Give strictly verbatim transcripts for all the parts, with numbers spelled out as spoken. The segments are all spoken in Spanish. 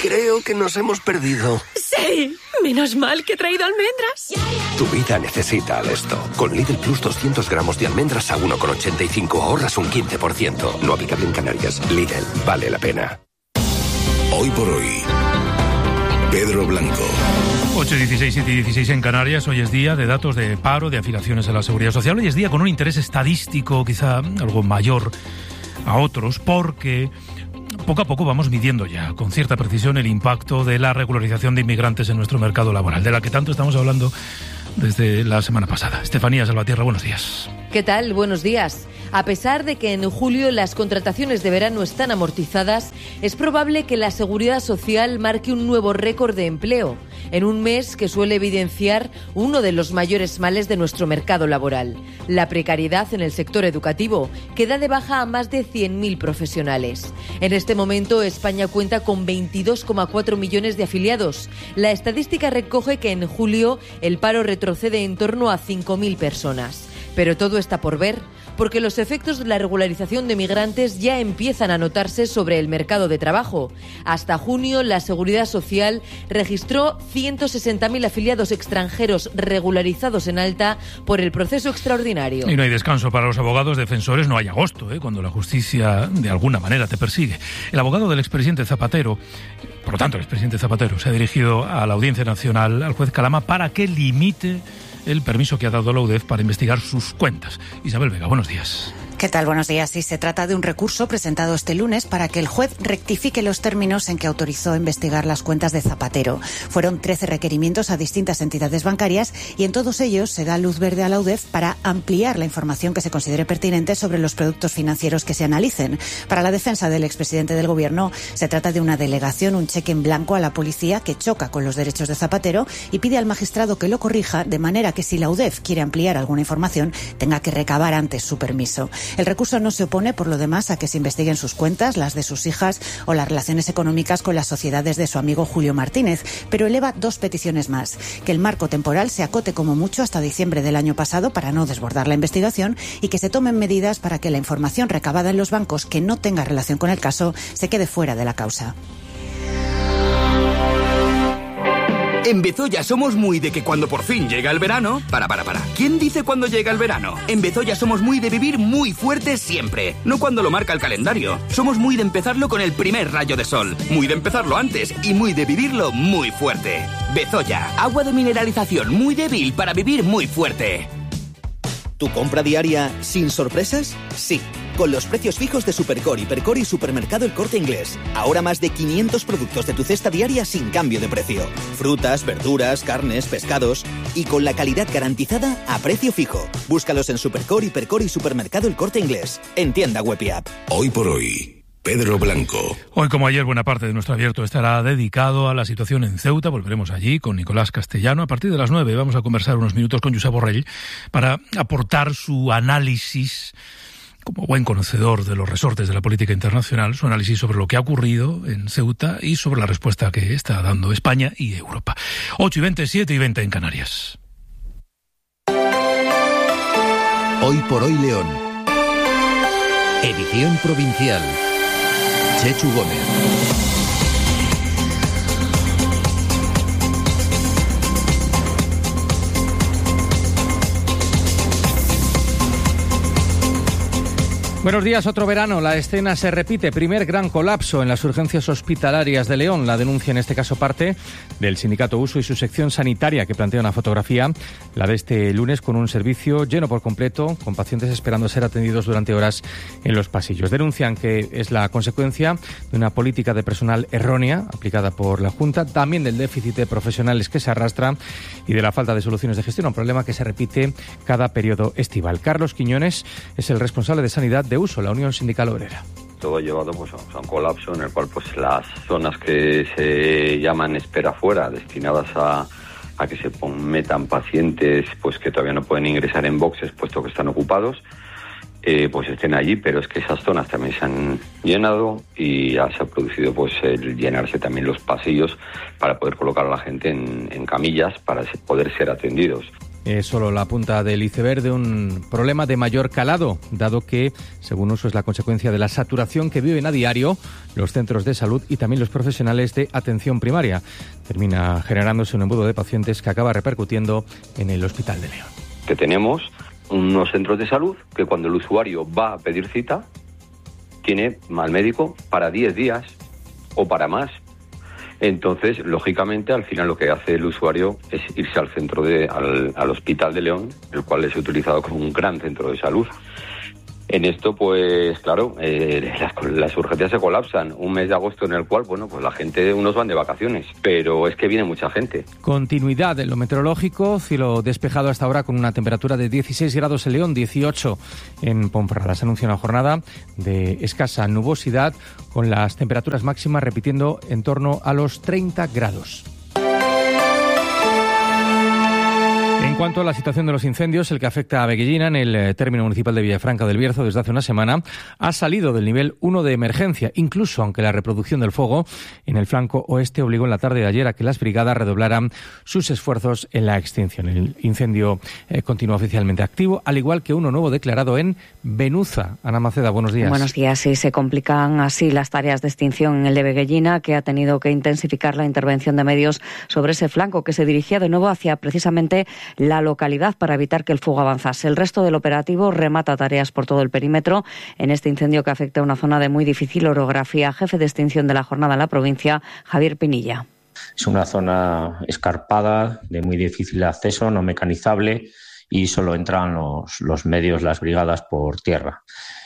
Creo que nos hemos perdido. ¡Sí! Menos mal que he traído almendras. Tu vida necesita Alesto. Con Lidl Plus doscientos gramos de almendras a uno con ochenta y cinco ahorras un quince por ciento. No aplicable en Canarias. Lidl, vale la pena. Hoy por hoy, Pedro Blanco. ocho y dieciséis, siete y dieciséis en Canarias. Hoy es día de datos de paro, de afiliaciones a la Seguridad Social. Hoy es día con un interés estadístico quizá algo mayor a otros, porque poco a poco vamos midiendo ya con cierta precisión el impacto de la regularización de inmigrantes en nuestro mercado laboral, de la que tanto estamos hablando desde la semana pasada. Estefanía Salvatierra, buenos días. ¿Qué tal? Buenos días. A pesar de que en julio las contrataciones de verano están amortizadas, es probable que la Seguridad Social marque un nuevo récord de empleo, en un mes que suele evidenciar uno de los mayores males de nuestro mercado laboral, la precariedad en el sector educativo, que da de baja a más de cien mil profesionales. En este momento, España cuenta con veintidós coma cuatro millones de afiliados. La estadística recoge que en julio el paro retrocede en torno a cinco mil personas. Pero todo está por ver, porque los efectos de la regularización de migrantes ya empiezan a notarse sobre el mercado de trabajo. Hasta junio, la Seguridad Social registró ciento sesenta mil afiliados extranjeros regularizados en alta por el proceso extraordinario. Y no hay descanso para los abogados defensores, no hay agosto, ¿eh? cuando la justicia de alguna manera te persigue. El abogado del expresidente Zapatero, por lo tanto el expresidente Zapatero, se ha dirigido a la Audiencia Nacional, al juez Calama, para que limite el permiso que ha dado la U D E F para investigar sus cuentas. Isabel Vega, buenos días. ¿Qué tal? Buenos días. Sí, se trata de un recurso presentado este lunes para que el juez rectifique los términos en que autorizó investigar las cuentas de Zapatero. Fueron trece requerimientos a distintas entidades bancarias y en todos ellos se da luz verde a la U D E F para ampliar la información que se considere pertinente sobre los productos financieros que se analicen. Para la defensa del expresidente del Gobierno, se trata de una delegación, un cheque en blanco a la policía que choca con los derechos de Zapatero y pide al magistrado que lo corrija, de manera que si la U D E F quiere ampliar alguna información, tenga que recabar antes su permiso. El recurso no se opone, por lo demás, a que se investiguen sus cuentas, las de sus hijas o las relaciones económicas con las sociedades de su amigo Julio Martínez, pero eleva dos peticiones más: que el marco temporal se acote como mucho hasta diciembre del año pasado para no desbordar la investigación y que se tomen medidas para que la información recabada en los bancos que no tenga relación con el caso se quede fuera de la causa. En Bezoya somos muy de que cuando por fin llega el verano... Para, para, para. ¿Quién dice cuando llega el verano? En Bezoya somos muy de vivir muy fuerte siempre. No cuando lo marca el calendario. Somos muy de empezarlo con el primer rayo de sol. Muy de empezarlo antes y muy de vivirlo muy fuerte. Bezoya, agua de mineralización muy débil para vivir muy fuerte. ¿Tu compra diaria sin sorpresas? Sí, con los precios fijos de Supercore, Hipercore y Supermercado El Corte Inglés. Ahora más de quinientos productos de tu cesta diaria sin cambio de precio. Frutas, verduras, carnes, pescados y con la calidad garantizada a precio fijo. Búscalos en Supercore, Hipercore y Supermercado El Corte Inglés. En tienda web y app. Hoy por hoy, Pedro Blanco. Hoy, como ayer, buena parte de nuestro abierto estará dedicado a la situación en Ceuta. Volveremos allí con Nicolás Castellano. A partir de las nueve vamos a conversar unos minutos con Josep Borrell para aportar su análisis, como buen conocedor de los resortes de la política internacional, su análisis sobre lo que ha ocurrido en Ceuta y sobre la respuesta que está dando España y Europa. ocho y veinte, siete y veinte en Canarias. Hoy por hoy León. Edición provincial. Chechu Gómez. Buenos días, otro verano. La escena se repite. Primer gran colapso en las urgencias hospitalarias de León. La denuncia en este caso parte del sindicato Uso y su sección sanitaria, que plantea una fotografía, la de este lunes, con un servicio lleno por completo, con pacientes esperando ser atendidos durante horas en los pasillos. Denuncian que es la consecuencia de una política de personal errónea aplicada por la Junta, también del déficit de profesionales que se arrastra y de la falta de soluciones de gestión, un problema que se repite cada periodo estival. Carlos Quiñones es el responsable de Sanidad de Uso, la Unión Sindical Obrera. Todo ha llevado pues, a un colapso en el cual pues las zonas que se llaman espera fuera, destinadas a, a que se metan pacientes pues que todavía no pueden ingresar en boxes puesto que están ocupados, eh, pues estén allí, pero es que esas zonas también se han llenado y ya se ha producido pues el llenarse también los pasillos para poder colocar a la gente en, en camillas para poder ser atendidos. es solo la punta del iceberg de un problema de mayor calado, dado que, según Uso, es la consecuencia de la saturación que viven a diario los centros de salud y también los profesionales de atención primaria. Termina generándose un embudo de pacientes que acaba repercutiendo en el Hospital de León. Que tenemos unos centros de salud que cuando el usuario va a pedir cita, tiene al médico para diez días o para más. Entonces, lógicamente, al final lo que hace el usuario es irse al centro de, al, al Hospital de León, el cual es utilizado como un gran centro de salud. En esto, pues claro, eh, las, las urgencias se colapsan. Un mes de agosto en el cual, bueno, pues la gente, unos van de vacaciones, pero es que viene mucha gente. Continuidad en lo meteorológico, cielo despejado hasta ahora con una temperatura de dieciséis grados en León, dieciocho en Ponferrada. Se anuncia una jornada de escasa nubosidad con las temperaturas máximas repitiendo en torno a los treinta grados. En cuanto a la situación de los incendios, el que afecta a Veguellina, en el término municipal de Villafranca del Bierzo, desde hace una semana, ha salido del nivel uno de emergencia, incluso aunque la reproducción del fuego en el flanco oeste obligó en la tarde de ayer a que las brigadas redoblaran sus esfuerzos en la extinción. El incendio eh, continúa oficialmente activo, al igual que uno nuevo declarado en Benuza. Ana Maceda, buenos días. Buenos días. Sí, se complican así las tareas de extinción en el de Veguellina, que ha tenido que intensificar la intervención de medios sobre ese flanco, que se dirigía de nuevo hacia precisamente la localidad para evitar que el fuego avanzase. El resto del operativo remata tareas por todo el perímetro en este incendio que afecta a una zona de muy difícil orografía. Jefe de extinción de la jornada en la provincia, Javier Pinilla. Es una zona escarpada, de muy difícil acceso, no mecanizable, y solo entran los, los medios, las brigadas por tierra.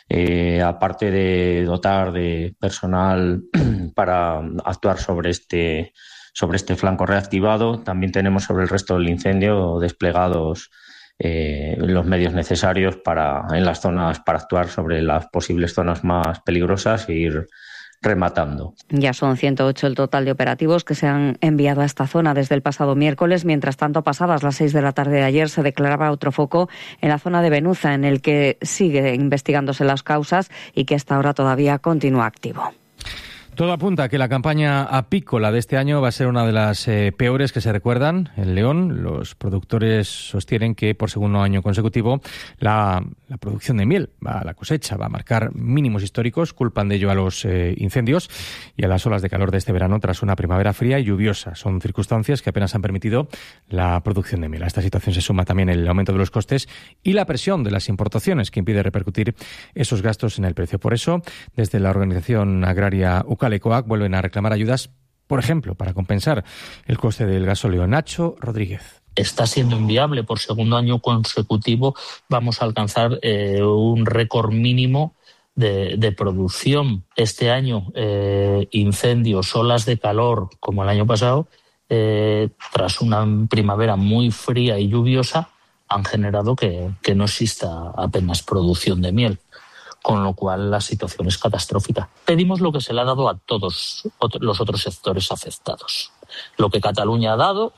Eh, aparte de dotar de personal para actuar sobre este Sobre este flanco reactivado, también tenemos sobre el resto del incendio desplegados eh, los medios necesarios para en las zonas para actuar sobre las posibles zonas más peligrosas e ir rematando. Ya son ciento ocho el total de operativos que se han enviado a esta zona desde el pasado miércoles. Mientras tanto, pasadas las seis de la tarde de ayer, se declaraba otro foco en la zona de Benuza, en el que sigue investigándose las causas y que hasta ahora todavía continúa activo. Todo apunta a que la campaña apícola de este año va a ser una de las eh, peores que se recuerdan en León. Los productores sostienen que por segundo año consecutivo la, la producción de miel, va, la cosecha, va a marcar mínimos históricos. Culpan de ello a los eh, incendios y a las olas de calor de este verano tras una primavera fría y lluviosa. Son circunstancias que apenas han permitido la producción de miel. A esta situación se suma también el aumento de los costes y la presión de las importaciones, que impide repercutir esos gastos en el precio. Por eso, desde la organización agraria Ucalecoac vuelven a reclamar ayudas, por ejemplo, para compensar el coste del gasóleo. Nacho Rodríguez. Está siendo inviable. Por segundo año consecutivo vamos a alcanzar eh, un récord mínimo de, de producción. Este año, eh, incendios, olas de calor, como el año pasado, eh, tras una primavera muy fría y lluviosa, han generado que, que no exista apenas producción de miel, con lo cual la situación es catastrófica. Pedimos lo que se le ha dado a todos los otros sectores afectados, lo que Cataluña ha dado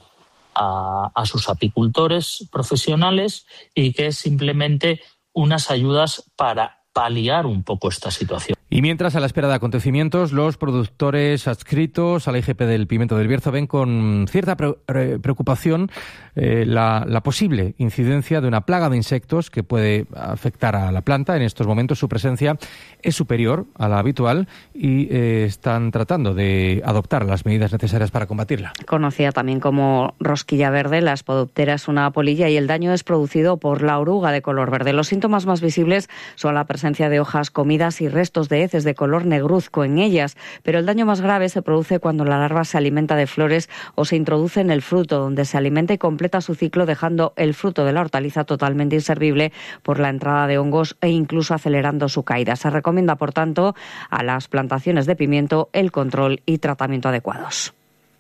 a, a sus apicultores profesionales, y que es simplemente unas ayudas para paliar un poco esta situación. Y mientras, a la espera de acontecimientos, los productores adscritos a la I G P del Pimiento del Bierzo ven con cierta pre- preocupación eh, la, la posible incidencia de una plaga de insectos que puede afectar a la planta. En estos momentos su presencia es superior a la habitual y eh, están tratando de adoptar las medidas necesarias para combatirla. Conocida también como rosquilla verde, la Spodoptera es una polilla y el daño es producido por la oruga de color verde. Los síntomas más visibles son la presencia de hojas comidas y restos de heces de color negruzco en ellas, pero el daño más grave se produce cuando la larva se alimenta de flores o se introduce en el fruto, donde se alimenta y completa su ciclo, dejando el fruto de la hortaliza totalmente inservible por la entrada de hongos e incluso acelerando su caída. Se recomienda, por tanto, a las plantaciones de pimiento el control y tratamiento adecuados.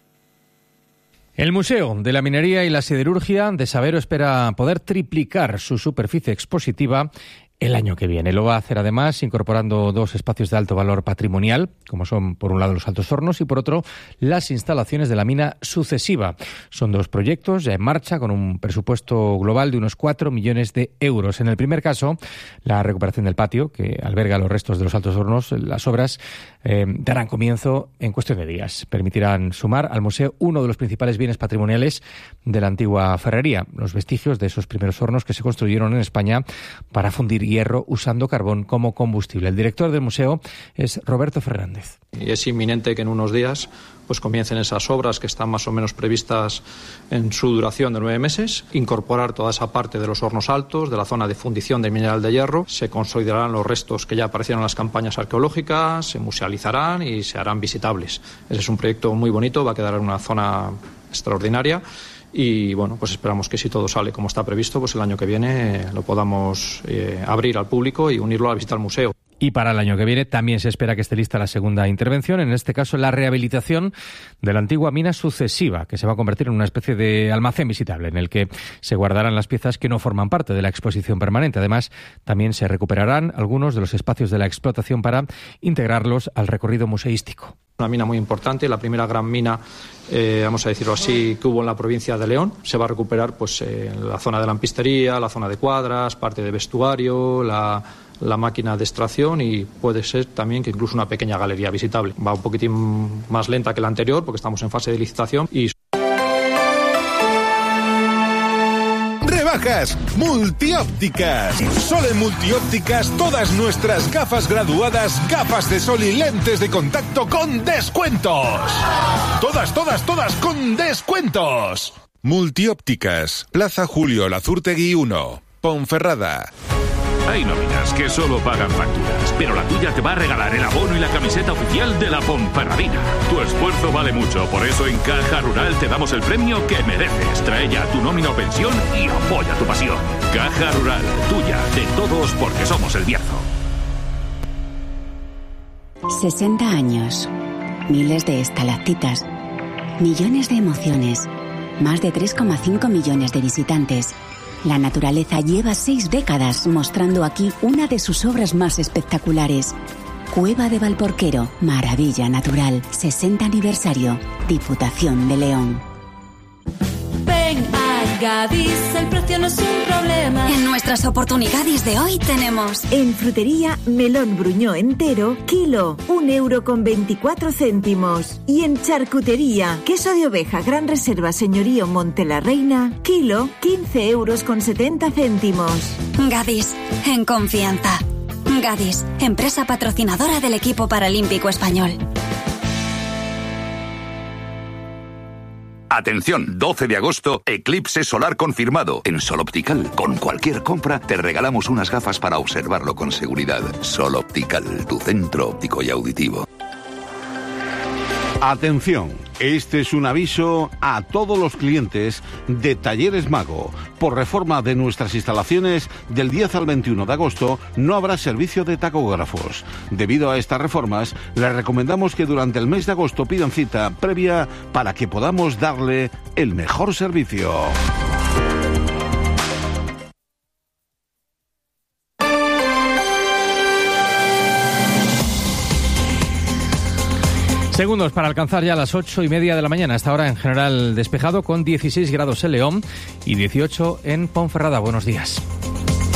El Museo de la Minería y la Siderurgia de Sabero espera poder triplicar su superficie expositiva el año que viene. Lo va a hacer además incorporando dos espacios de alto valor patrimonial, como son por un lado los Altos Hornos y por otro las instalaciones de la mina Sucesiva. Son dos proyectos ya en marcha con un presupuesto global de unos cuatro millones de euros. En el primer caso, la recuperación del patio, que alberga los restos de los Altos Hornos, las obras eh, darán comienzo en cuestión de días. Permitirán sumar al museo uno de los principales bienes patrimoniales de la antigua ferrería, los vestigios de esos primeros hornos que se construyeron en España para fundir hierro usando carbón como combustible. El director del museo es Roberto Fernández. Y es inminente que en unos días pues comiencen esas obras que están más o menos previstas en su duración de nueve meses, incorporar toda esa parte de los hornos altos, de la zona de fundición del mineral de hierro, se consolidarán los restos que ya aparecieron en las campañas arqueológicas, se musealizarán y se harán visitables. Ese es un proyecto muy bonito, va a quedar en una zona extraordinaria. Y bueno, pues esperamos que si todo sale como está previsto, pues el año que viene eh, lo podamos eh, abrir al público y unirlo a la visita al museo. Y para el año que viene también se espera que esté lista la segunda intervención, en este caso la rehabilitación de la antigua mina Sucesiva, que se va a convertir en una especie de almacén visitable en el que se guardarán las piezas que no forman parte de la exposición permanente. Además, también se recuperarán algunos de los espacios de la explotación para integrarlos al recorrido museístico. Una mina muy importante, la primera gran mina, eh, vamos a decirlo así, que hubo en la provincia de León. Se va a recuperar pues eh, la zona de lampistería, la zona de cuadras, parte de vestuario, la, la máquina de extracción y puede ser también que incluso una pequeña galería visitable. Va un poquitín más lenta que la anterior porque estamos en fase de licitación y... Rebajas multiópticas. Solo en Multiópticas todas nuestras gafas graduadas, gafas de sol y lentes de contacto con descuentos. Todas, todas, todas con descuentos. Multiópticas, Plaza Julio Lazurtegui uno, Ponferrada. Hay nóminas que solo pagan facturas, pero la tuya te va a regalar el abono y la camiseta oficial de la Ponferradina. Tu esfuerzo vale mucho, por eso en Caja Rural te damos el premio que mereces. Trae ya tu nómina o pensión y apoya tu pasión. Caja Rural, tuya, de todos, porque somos el Bierzo. sesenta años, miles de estalactitas, millones de emociones, más de tres coma cinco millones de visitantes. La naturaleza lleva seis décadas mostrando aquí una de sus obras más espectaculares. Cueva de Valporquero, maravilla natural, sesenta aniversario, Diputación de León. Ven a Gadis, el precio no es un problema. En nuestras oportunidades de hoy tenemos... En frutería, melón bruñó entero, kilo, un euro con veinticuatro céntimos. Y en charcutería, queso de oveja Gran Reserva Señorío Monte la Reina, kilo, quince euros con setenta céntimos. Gadis, en confianza. Gadis, empresa patrocinadora del equipo paralímpico español. Atención, doce de agosto, eclipse solar confirmado. En Sol Optical, con cualquier compra, te regalamos unas gafas para observarlo con seguridad. Sol Optical, tu centro óptico y auditivo. Atención, este es un aviso a todos los clientes de Talleres Mago. Por reforma de nuestras instalaciones, del diez al veintiuno de agosto no habrá servicio de tacógrafos. Debido a estas reformas, les recomendamos que durante el mes de agosto pidan cita previa para que podamos darle el mejor servicio. Segundos para alcanzar ya las ocho y media de la mañana. Hasta ahora en general despejado con dieciséis grados en León y dieciocho en Ponferrada. Buenos días.